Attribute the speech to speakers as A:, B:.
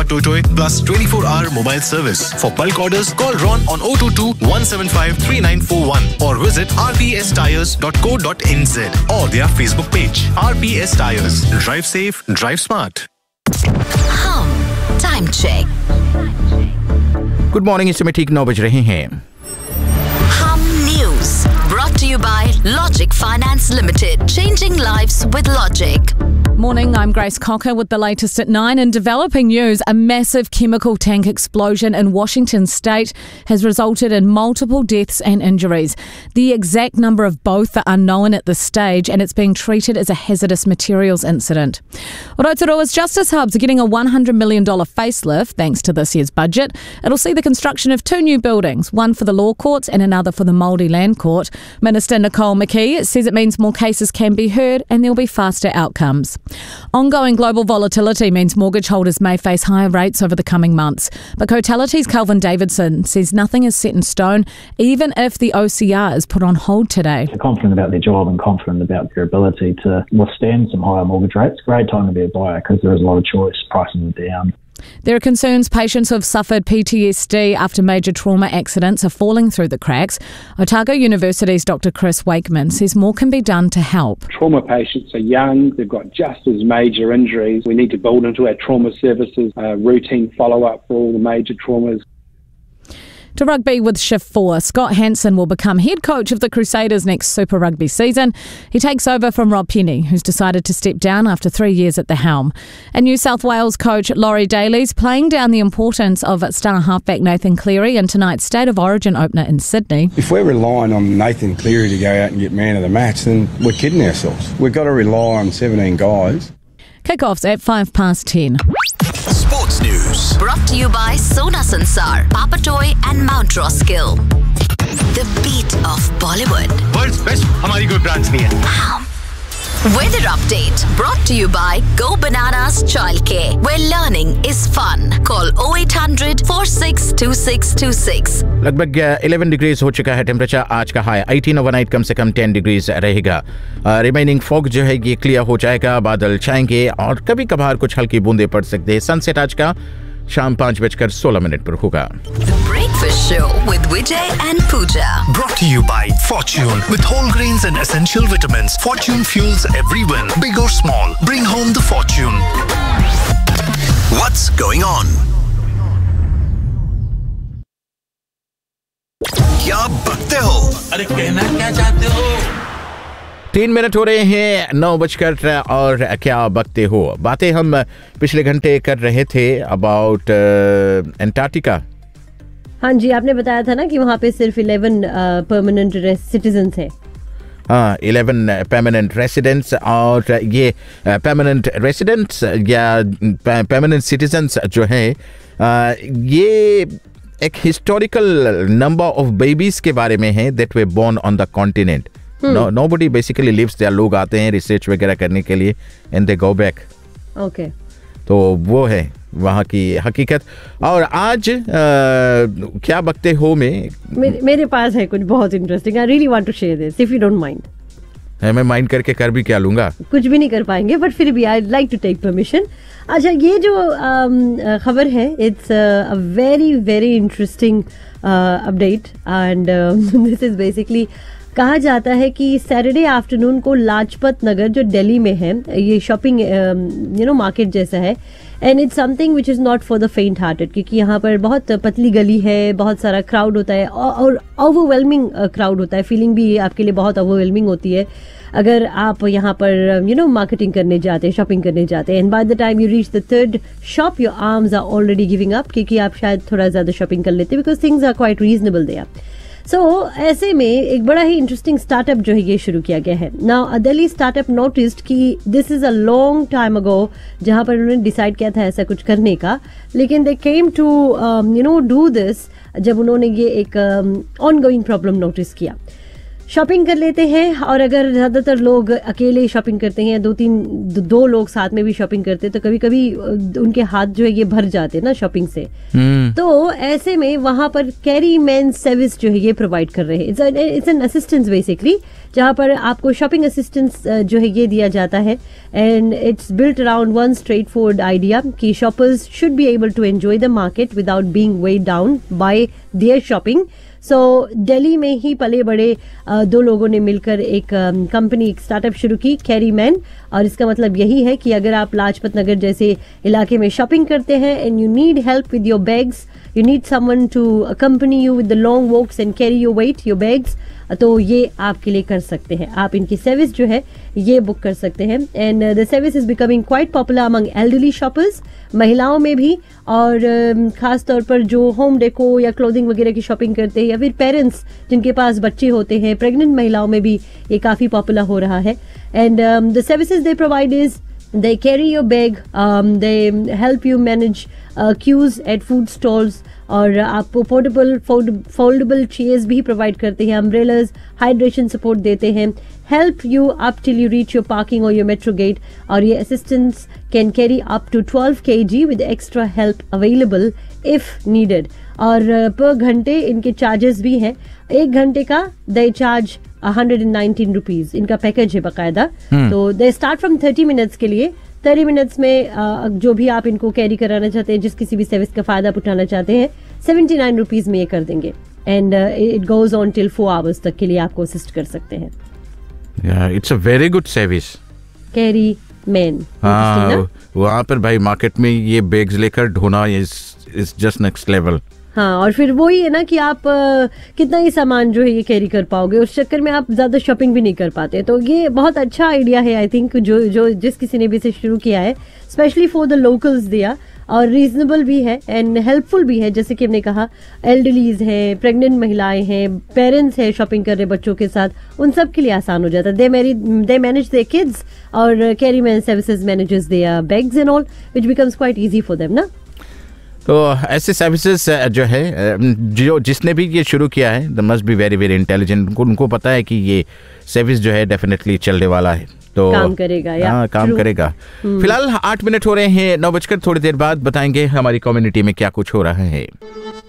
A: Totoy plus 24-hour mobile service. For bulk orders, call Ron on 022-175-3941 or visit rpstires.co.nz or their Facebook page. RPS Tires. Drive safe, drive smart.
B: Time check.
C: Good morning, इस समय ठीक 9 बज रहे हैं।
B: Hum News brought to you by Logic Finance Limited. Changing lives with Logic.
D: Morning, I'm Grace Cocker with the latest at 9. In developing news, a massive chemical tank explosion in Washington state has resulted in multiple deaths and injuries. The exact number of both are unknown at this stage, and it's being treated as a hazardous materials incident. Rotorua's Justice Hubs are getting a $100 million facelift thanks to this year's budget. It'll see the construction of 2 new buildings, one for the law courts and another for the Māori Land Court. Minister Nicole McKee says it means more cases can be heard and there'll be faster outcomes. Ongoing global volatility means mortgage holders may face higher rates over the coming months. But Cotality's Calvin Davidson says nothing is set in stone, even if the OCR is put on hold today.
E: They're confident about their job and confident about their ability to withstand some higher mortgage rates. Great time to be a buyer because there is a lot of choice. Prices are down.
D: There are concerns patients who have suffered PTSD after major trauma accidents are falling through the cracks. Otago University's Dr. Chris Wakeman says more can be done to help.
F: Trauma patients are young, they've got just as major injuries. We need to build into our trauma services routine follow-up for all the major traumas.
D: To rugby with Shift 4, Scott Hansen will become head coach of the Crusaders next Super Rugby season. He takes over from Rob Penny, who's decided to step down after 3 years at the helm. And New South Wales coach Laurie Daly's playing down the importance of star halfback Nathan Cleary in tonight's State of Origin opener in Sydney.
G: If we're relying on Nathan Cleary to go out and get man of the match, then we're kidding ourselves. We've got to rely on 17 guys.
D: Kickoffs at 10:05.
A: Sports News.
B: Brought to you by Sona Sansar, Papatoy and Mount Roskill. The beat of Bollywood.
A: World's best हमारी कोई branch नहीं है.
B: Weather update brought to you by Go Bananas Childcare, where learning is fun. Call 0800 462626.
C: लगभग 11 degrees हो चुका है temperature. आज का हाई 18, ओवरनाइट कम से कम 10 डिग्रीज रहेगा. रिमेनिंग फॉग जो है ये क्लियर हो जाएगा, बादल छाएंगे और कभी कभार कुछ हल्की बूंदे पड़ सकते हैं. सनसेट आज का शाम 5:16 पर होगा.
B: Breakfast Show with Vijay and Pooja.
A: Brought to you by Fortune. With whole grains and essential vitamins, Fortune fuels every win, big or small. Bring home the fortune. What's going on? क्या बकते हो? अरे कहना क्या चाहते हो?
C: 3 minute हो रहे हैं 9:00 और क्या बकते हो. बातें हम पिछले घंटे कर रहे थे अबाउट अंटार्कटिका.
H: हाँ जी, आपने बताया था ना कि वहाँ पे सिर्फ 11 परमानेंट सिटीजन्स हैं.
C: हाँ, 11 परमानेंट रेसिडेंट्स, और ये परमानेंट रेसिडेंट्स या परमानेंट सिटीजन्स जो हैं ये एक हिस्टोरिकल नंबर ऑफ बेबीज के बारे में है that way born on the continent. Nobody basically lives there. लोग आते हैं रिसर्च वगैरह करने के लिए and they go back.
H: Okay,
C: तो वो है वहाँ की हकीकत. और आज क्या बकते हो में
H: मेरे पास है कुछ बहुत interesting. I really want to share this if you don't mind.
C: मैं माइंड करके कर भी क्या लूंगा?
H: कुछ भी नहीं कर पाएंगे, बट फिर भी I like to take permission. अच्छा, ये जो खबर है, it's a very very interesting update and this is basically कहा जाता है कि सैटरडे आफ्टरनून को लाजपत नगर जो दिल्ली में है, ये शॉपिंग मार्केट जैसा है, and it's something which is not for the फेंट हार्टेड, क्योंकि यहाँ पर बहुत पतली गली है, बहुत सारा क्राउड होता है और ओवरवेलमिंग क्राउड होता है. फीलिंग भी आपके लिए बहुत ओवरवेलमिंग होती है अगर आप यहाँ पर मार्केटिंग करने जाते हैं, शॉपिंग करने जाते हैं. And by the time you reach the third shop your arms are already giving up, क्योंकि आप शायद थोड़ा ज़्यादा शॉपिंग कर लेते हैं because things are quite reasonable there. सो ऐसे में एक बड़ा ही इंटरेस्टिंग स्टार्टअप जो है ये शुरू किया गया है. नाउ दिल्ली स्टार्टअप नोटिस्ड कि this is a long time ago जहाँ पर उन्होंने डिसाइड किया था ऐसा कुछ करने का, लेकिन दे केम टू डू दिस जब उन्होंने ये एक ऑनगोइंग प्रॉब्लम नोटिस किया. शॉपिंग कर लेते हैं। और अगर ज़्यादातर लोग अकेले शॉपिंग करते हैं, दो लोग साथ में भी शॉपिंग करते हैं, तो कभी कभी उनके हाथ जो है ये भर जाते हैं ना शॉपिंग से। तो ऐसे में वहां पर कैरी मैन सर्विस जो है ये प्रोवाइड कर रहे हैं। इट्स एन असिस्टेंस बेसिकली, जहाँ पर आपको शॉपिंग असिस्टेंस जो है ये दिया जाता है। And it's built around one straight forward idea कि shoppers should be able to enjoy the market without being Wade down by there shopping. सो दिल्ली में ही पले बड़े दो लोगों ने मिलकर एक कंपनी, एक स्टार्टअप शुरू की, कैरी मैन। और इसका मतलब यही है कि अगर आप लाजपत नगर जैसे इलाके में शॉपिंग करते हैं and you need help with your bags, you need someone to accompany you with the long walks and carry your weight, your bags, तो ये आपके लिए कर सकते हैं। आप इनकी सर्विस जो है ये बुक कर सकते हैं। And the service is becoming quite popular among elderly shoppers, महिलाओं में भी, और खास तौर पर जो होम डेको या क्लोथिंग वगैरह की शॉपिंग करते हैं, या फिर पेरेंट्स जिनके पास बच्चे होते हैं, प्रेग्नेंट महिलाओं में भी ये काफ़ी पॉपुलर हो रहा है। And the services they provide is they carry your bag, they help you manage queues at food stalls, और आपको पोर्टेबल फोल्डेबल चेयर्स भी प्रोवाइड करते हैं, अम्ब्रेलाज, हाइड्रेशन सपोर्ट देते हैं, help you up till you reach your parking और your metro gate. और ये assistance can carry up to 12 kg with extra help available if needed. और पर घंटे इनके चार्जेस भी हैं। 1 घंटे का दे चार्ज 119 रुपीज, इनका पैकेज है बाकायदा। तो दे स्टार्ट फ्रॉम 30 मिनट्स के लिए। 30 मिनट्स में जो भी आप इनको कैरी कराना चाहते हैं, जिस किसी भी सर्विस का फायदा उठाना चाहते हैं, 79 रुपीज में ये कर देंगे। And it goes on till 4 hours तक के लिए आपको असिस्ट कर सकते हैं।
C: It's a very good service,
H: carry man.
C: वहाँ पर भाई मार्केट में ये बैग्स लेकर ढोना इज जस्ट नेक्स्ट लेवल।
H: हाँ, और फिर वही है ना कि आप कितना ही सामान जो है ये कैरी कर पाओगे, उस चक्कर में आप ज्यादा शॉपिंग भी नहीं कर पाते। तो ये बहुत अच्छा आइडिया है, आई थिंक, जो जिस किसी ने भी इसे शुरू किया है, स्पेशली फॉर द लोकल्स दिया, और रीजनेबल भी है एंड हेल्पफुल भी है। जैसे कि हमने कहा, एल्डरलीज हैं, प्रेग्नेंट महिलाएं हैं, पेरेंट्स हैं शॉपिंग कर रहे बच्चों के साथ, उन सब के लिए आसान हो जाता है। दे मैनेज देयर किड्स, और carry man services manages there bags and all, which becomes quite easy for them ना।
C: तो ऐसे सर्विसेज जो है, जो जिसने भी ये शुरू किया है, the must be very very intelligent. उनको पता है कि ये सर्विस जो है डेफिनेटली चलने वाला है, तो
H: काम करेगा।
C: हाँ, काम करेगा। फिलहाल 8 मिनट हो रहे हैं 9 बजकर। थोड़ी देर बाद बताएंगे हमारी कम्युनिटी में क्या कुछ हो रहा है।